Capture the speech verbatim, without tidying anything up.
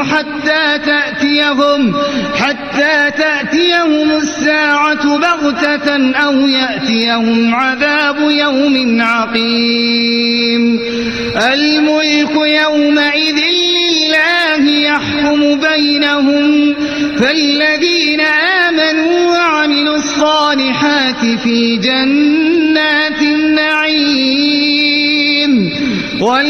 حتى تأتيهم حتى تأتيهم الساعة بغتة أو يأتيهم عذاب يوم عقيم الملك يومئذ لله يحكم بينهم فالذين آمنوا وعملوا الصالحات في جنات النعيم